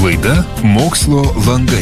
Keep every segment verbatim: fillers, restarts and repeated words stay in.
Laida Mokslo langai.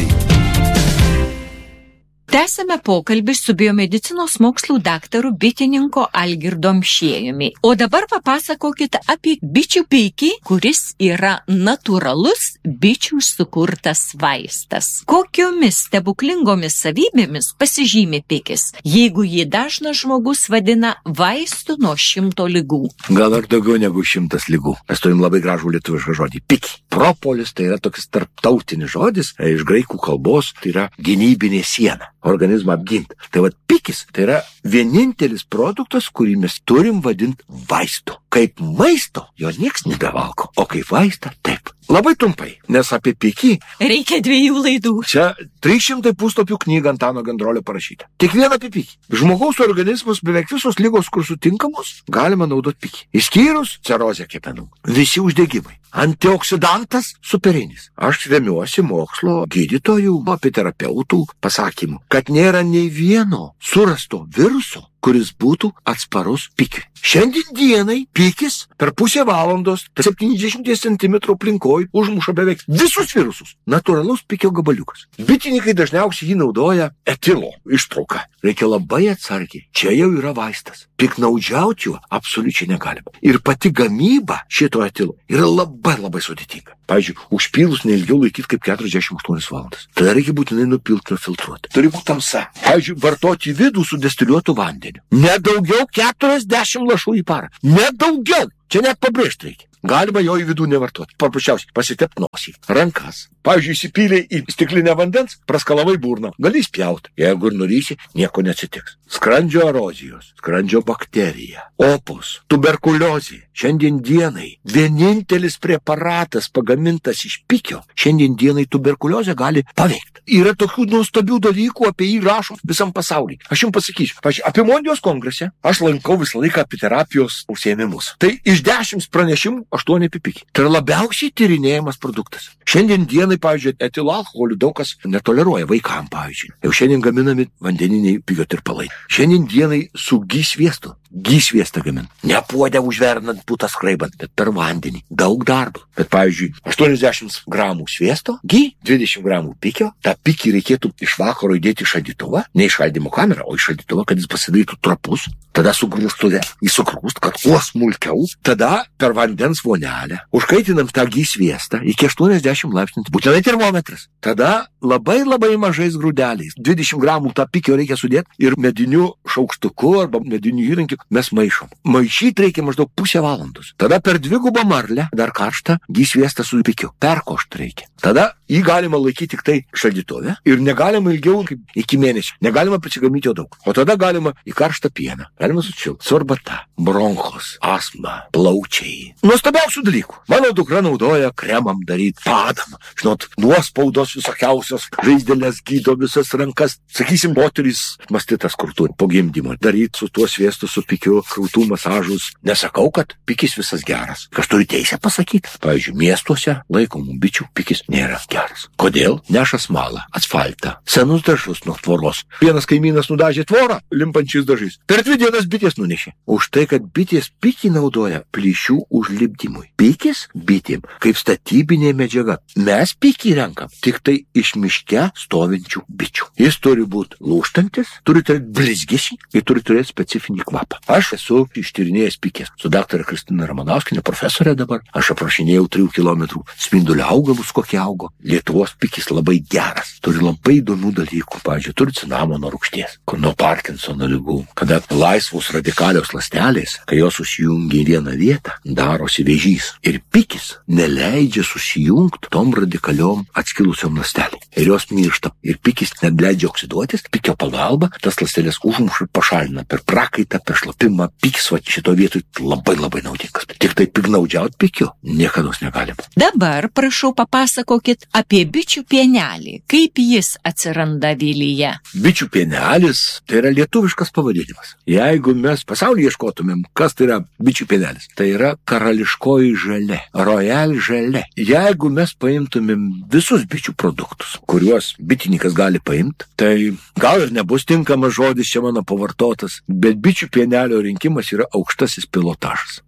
Tęsame pokalbį su biomedicinos mokslų daktaru bitininko Algirdu Amšiejumi. O dabar papasakokite apie bičių pikį, kuris yra natūralus bičių sukurtas vaistas. Kokiomis stebuklingomis savybėmis pasižymi pikis, jeigu jį dažnas žmogus vadina vaistu nuo šimto ligų? Gal ir daugiau negu šimtas ligų. Mes turim labai gražų lietuvišką žodį – piki. Propolis tai yra toks tarptautinis žodis, iš graikų kalbos tai yra gynybinė siena. Organizmą apginti. Tai vat pikis tai yra vienintelis produktas, kurį mes turim vadinti vaistu. Kaip maisto jo nieks nebevalgo, o kaip vaistą taip. Labai trumpai, nes apie pikį reikia dviejų laidų. Čia trys šimtai puslapių knyga Antano Gendrolio parašyta. Tik vieną apie pikį. Žmogaus organizmas beveik visos ligos, kur sutinkamos, galima naudoti pikį. Išskyrus cerozę kepenų. Visi uždegimai. Antioksidantas superinis. Aš remiuosi mokslo gydytojų, apiterapeutų pasakymų, kad nėra nei vieno surasto viruso, kuris būtų atsparus pikiui. Šiandien dienai pikis per pusę valandos septyniasdešimt centimetrų aplinkoj užmuša beveik visus virusus. Natūralus pikio gabaliukas. Bitininkai dažniausiai jį naudoja etilo ištrauką. Reikia labai atsargiai. Čia jau yra vaistas. Piknaudžiauti juo absoliučiai negalima. Ir pati gamyba šito etilo yra labai labai sudėtinga. Pavyzdžiui, užpylus neilgiau laikyti kaip keturiasdešimt aštuonias valandas. Tada reikia būtinai nupilti ir filtruoti. Turi būti tamsa. Pavyzdžiui, vartoti vidų su destiliuotu vandeniu. Nedaugiau keturiasdešimt lašų į parą. Nedaugiau. Čia net pabrėžti reikia. Galima jo į vidų nevartoti. Paprasčiausiai pasitept nosį, rankas. Pavyzdžiui, įsipylė į stiklinę vandens, praskalavai burną. Gali spjauti. Jeigu ir nurysi, nieko neatsitiks. Skrandžio erozijos, skrandžio bakterija, opus, tuberkuliozė. Šiandien dienai vienintelis preparatas pagamintas iš pikio. Šiandien dienai tuberkuliozę gali paveikti. Yra tokių nuostabių dalykų, apie jį rašo visam pasaulyje. Aš jums pasakysiu. Pavyzdžiui, apie Mondijos kongrese aš lankau visą laiką apiterapijos užsiėmimus. Tai iš dešimt pranešimų aštuoni apie pikį. Tai yra labiausiai tyrinėjamas produktas. Šiandien dienai, pavyzdžiui, etilo alkoholių daug kas netoleruoja vaikam, pavyzdžiui. Jau šiandien gaminami vandeniniai pikio tirpalai. Šiandien dienai su gy sviestu. Gy sviestą gamint. Nepuodę užvernant putą skraibant, bet per vandenį. Daug darbo. Bet, pavyzdžiui, aštuoniasdešimt gramų sviesto, gy, dvidešimt gramų pikio. Ta pikį reikėtų iš vakaro įdėti į šaldytuvą, ne į šaldymo kamerą, o į šaldytuvą, kad jis pasidarytų trapus. Tada sugrūstuvę į sukrūst, kad kuo smulkiau. Tada per vandens vonelę užkaitinam tą gy sviestą iki aštuoniasdešimt laipsnių. Būtinai termometras. Tada labai labai mažais grūdeliais. dvidešimt gramų tą pikio reikia sudėti ir mediniu šaukštuku arba mediniu įrankiu mes maišom. Maišyti reikia maždaug pusę valandos. Tada per dvigubą marlę, dar karštą, gy sviestą su pikiu. Perkošti reikia. Tada jį galima laikyti tik tai šaldytuve ir negalima ilgiau kaip iki mėnesio. Negalima pasigaminti jo daug. O tada galima į karštą pieną. Galima sušilti. Svarbata, bronchos, astma, plaučiai. Nuostabiausių dalykų. Mano dukra naudoja kremam daryti, padam. Žinot, nuospaudos visokiausios, žaizdelės gydo visas rankas. Sakysim, moterys mastitas krūtų po gimdymo. Daryti su tuo sviestu, su pikiu, krūtų masažus. Nesakau, kad pikis visas geras. Aš turiu teisę pasakyti. Pavyzdžiui, miestuose laikomų bičių pikis nėra geras. Kodėl? Neša smalą, asfaltą, senus dažus nuo tvoros. Vienas kaimynas nudažė tvorą limpančiais dažais. Per dvi dienas bitės nunešė. Už tai, kad bitės pikį naudoja plyšių užlipdymui. Pikis bitėm kaip statybinė medžiaga. Mes pikį renkam tik tai iš miške stovinčių bičių. Jis turi būti lūžtantis, turi turėti blizgesį ir turi turėti specifinį kvapą. Aš esu ištyrinėjęs pikės su daktare Kristina Ramanauskienė, profesorė dabar. Aš aprašinėjau trijų kilometrų spindulio augalus, kokie augo. Lietuvos pikis labai geras. Turi labai įdomių dalykų. Pavyzdžiui, turi cinamono rūgšties, nuo Parkinsono ligų. Kada laisvos radikalios ląstelės, kai jos susijungia į vieną vietą, darosi vėžys. Ir pikis neleidžia susijungti tom radikaliom atskilusiom ląstelėm. Ir jos miršta. Ir pikis neleidžia oksiduotis. Pikio pagalba tas ląstelės užmuša ir pašalina per prakaitą, per šlapimą. Pikis va šito vietoj labai labai naudingas. Tik tai piknaudžiauti pikiu niekados negalima. Dabar prašau papasakokit apie bičių pienelį. Kaip jis atsiranda Vilyje? Bičių pienelis tai yra lietuviškas pavadinimas. Jeigu mes pasaulyje ieškotumėm, kas tai yra bičių pienelis, tai yra karališkoji želė, royal želė. Jeigu mes paimtumėm visus bičių produktus, kuriuos bitininkas gali paimti, tai gal ir nebus tinkamas žodis čia mano pavartotas, bet bičių pienelio rinkimas yra aukštasis pilotažas.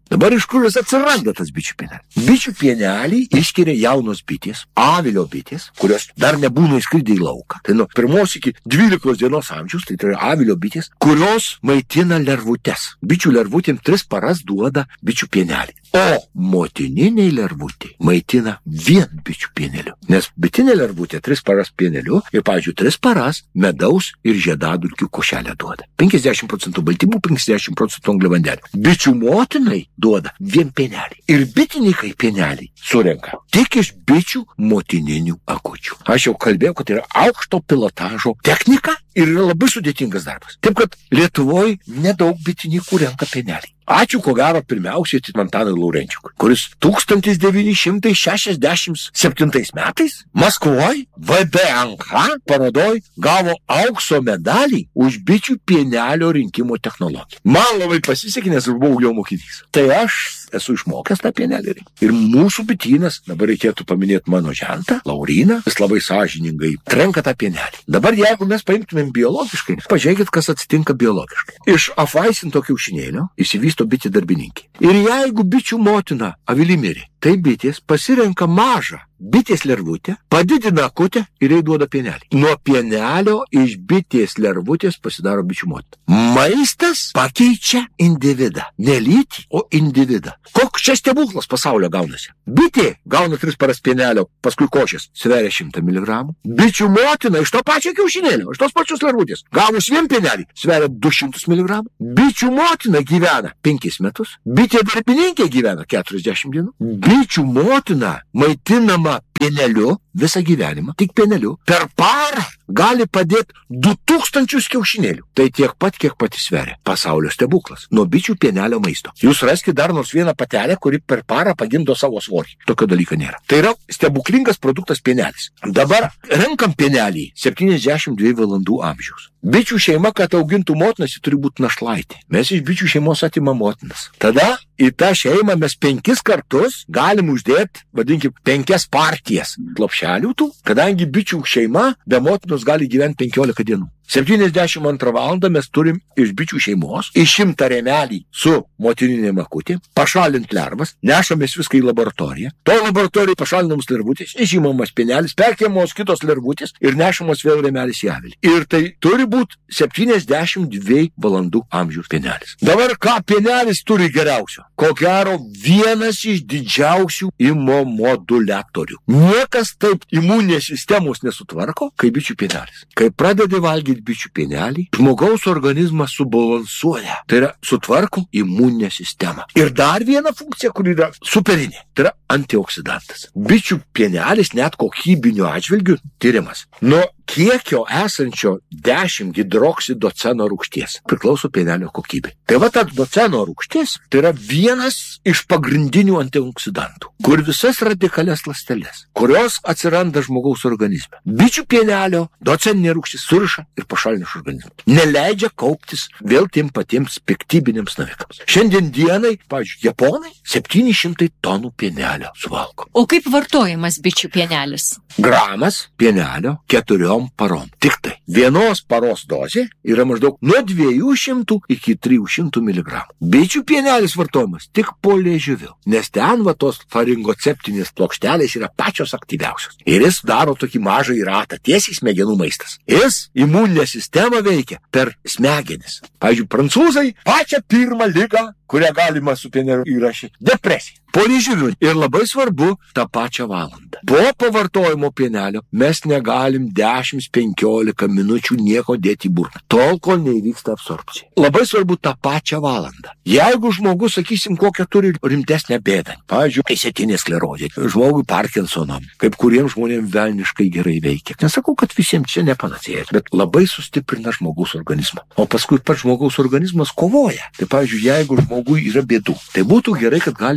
Dabar iš kur jis atsiranda tas bičių pienelis? Bičių pienelį išskiria jaunos bitės, avilio bitės, kurios dar nebūna įskridę į lauką. Tai nuo pirmos iki dvylikos dienos amžiaus, tai tai yra avilio bitės, kurios maitina lervutes. Bičių lervutėm tris paras duoda bičių pienelį. O motininiai lervutė maitina vien bičių pieneliu. Nes bitinė lervutė tris paras pieneliu ir, pavyzdžiui, tris paras medaus ir žiedadulkių košelę duoda. penkiasdešimt procentų baltymų, penkiasdešimt procentų angliavandenių. Bičių motinai duoda vien pienelį. Ir bitininkai pienelį surenka tik iš bičių motininių akučių. Aš jau kalbėjau, kad yra aukšto pilotažo technika ir yra labai sudėtingas darbas. Taip, kad Lietuvoje nedaug bitininkų renka pienelį. Ačiū, ko gero, pirmiausiai Antanui Laurenčiukui, kuris tūkstantis devyni šimtai šešiasdešimt septintais metais Maskvoje V D N K parodoj gavo aukso medalį už bičių pienelio rinkimo technologiją. Man labai pasisekė, nes aš buvau jo mokinys. Tai aš esu išmokęs tą pienelį rinkti. Ir mūsų bitynas, dabar reikėtų paminėti mano žentą, Lauriną, jis labai sąžiningai trenka tą pienelį. Dabar jeigu mes paimtumėm biologiškai, pažiūrėkit, kas atsitinka biologiškai. Iš apvaisinto kiaušinėlio įsivysto bitė darbininkė. Ir jeigu bičių motina avily mirė, tai bitės pasirenka mažą bitės lervutę, padidina akutę ir jai duoda pienelį. Nuo pienelio iš bitės lervutės pasidaro bičių motina. Maistas pakeičia individą. Ne lytį, o individą. Koks čia stebuklas pasaulio gaunasi? Bitė gauna tris paras pienelio, paskui košės, sveria šimtą miligramų. Bičių motina iš to pačio kiaušinėlio, iš tos pačios lervutės, gavus vien pienelį, sveria du šimtus miligramų. Bičių motina gyvena penkis metus, bitė darbininkė gyvena keturiasdešimt dienų. Bičių motina maitinama pieneliu visą gyvenimą, tik pieneliu, per parą gali padėti du tūkstančius kiaušinėlių. Tai tiek pat, kiek pati sveria. Pasaulio stebuklas. Nuo bičių pienelio maisto. Jūs raskite dar nors vieną patelę, kuri per parą pagimdo savo svorį. Tokio dalyko nėra. Tai yra stebuklingas produktas pienelis. Dabar renkam pienelį septyniasdešimt dviejų valandų amžiaus. Bičių šeima, kad augintų motinas, ji turi būti našlaitė. Mes iš bičių šeimos atimam motinas. Tada į tą šeimą mes penkis kartus galim uždėti, vadinkim, penkias partijas lopšelių tų, kadangi bičių šeima be motinos gali gyventi penkiolika dienų. septyniasdešimt antrą valandą mes turim iš bičių šeimos išimtą rėmelį su motininė akutė, pašalint lervas, nešamės viską į laboratoriją. To laboratorijai pašalinamos lervutės, išimamas pienelis, perkėmamos kitos lervutės ir nešamos vėl rėmelis į avilį. Ir tai turi būti septyniasdešimt dviejų valandų amžiaus pienelis. Dabar ką pienelis turi geriausio? Ko gero vienas iš didžiausių imunomoduliatorių. Niekas taip imuninės sistemos nesutvarko, kaip bičių pienelis. Kai pradedi valgyti bičių pienelį, žmogaus organizmas subalansuoja. Tai yra sutvarko imuninę sistemą. Ir dar viena funkcija, kuri yra superinė. Tai yra antioksidantas. Bičių pienelis net kokybinio atžvilgių tyrimas. Nuo kiekio esančio dešimt hidroksidoceno rūgšties priklauso pienelio kokybė. Tai va ta doceno rūgštis tai yra vienas iš pagrindinių antioksidantų, kur visas radikalias ląsteles, kurios atsiranda žmogaus organizme. Bičių pienelio doceninė rūgštis suriša ir pašalina iš organizmo. Neleidžia kauptis vėl tiem patiems piktybiniams navikams. Šiandien dienai, pavyzdžiui, japonai septyni šimtai tonų pienelio suvalgo. O kaip vartojamas bičių pienelis? Gramas pienelio keturiom parom. Tik tai vienos paros dozė yra maždaug nuo dviejų šimtų iki trijų šimtų miligramų. Bičių pienelis vartojamas tik po liežiuviu, nes ten va tos faringoceptinės plokštelės yra pačios aktyviausios. Ir jis daro tokį mažą ratą, tiesiai smegenų maistas. Jis imuninę sistemą veikia per smegenis. Pavyzdžiui, prancūzai pačią pirmą ligą, kurią galima su pieneliu įrašyti – depresija. Po liežiuviu. Ir labai svarbu tą pačią valandą. Po pavartojimo pienelio mes negalim dešimt penkiolika minučių nieko dėti į burną, tol, kol neįvyksta absorbcija. Labai svarbu tą pačią valandą. Jeigu žmogus, sakysim, kokią turi rimtesnę bėdą, pavyzdžiui, išsėtinė sklerozė, žmogui Parkinsono, kaip kuriems žmonėms velniškai gerai veikia. Nesakau, kad visiems čia nepanacėja, bet labai sustiprina žmogaus organizmą. O paskui pats žmogaus organizmas kovoja. Tai pavyzdžiui, jeigu žmogui yra bėdų, tai būtų gerai, kad galima valgyti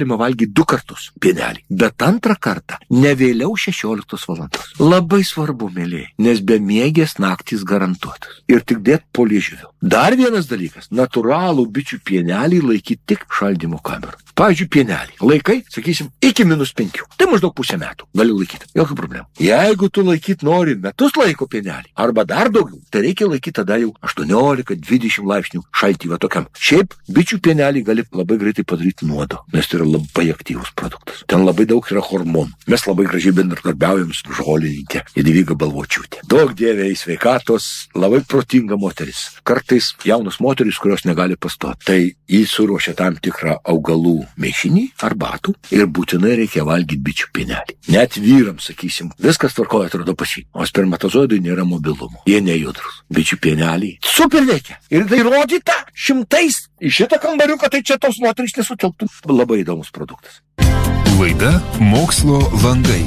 valgyti du kartus pienelį, bet antrą kartą ne vėliau šešioliktos valandos. Labai svarbu, mėlyje, nes be miegės naktys garantuotas. Ir tik dėt po liežuviu. Dar vienas dalykas, natūralų bičių pienelį laikyti tik šaldymo kamerą. Pavyzdžiui, pienelį laikai, sakysim, iki minus penkių. Tai maždaug pusę metų gali laikyti. Jokių problemų. Jeigu tu laikyti nori metus laiko pienelį, arba dar daugiau, tai reikia laikyti tada jau aštuoniolika dvidešimt laipsnių šaltį va tokiam. Šiaip bičių pienelį gali labai greitai padaryti nuodo, nes tai yra labai aktyvus produktas. Ten labai daug yra hormonų. Mes labai gražiai bendradarbiaujam su žolininkė Jadvyga Balvočiūtė. Daug dievė į sveikatos, labai protinga moteris. Kartais jaunos moteris, kurios negali pastoti. Tai jis suruošia tam tikrą augalų mėšinį, arbatų ir būtinai reikia valgyti bičių pienelį. Net vyrams, sakysim, viskas tvarkoja, atrodo pasi. O spermatozoidui nėra mobilumo. Jie nejudrus. Bičių pienelį super veikia. Ir tai rodyta šimtais. Į šitą kambariuką tai čia tos moteris nesutilptų. Labai įdomus produktas. Laida Mokslo langai.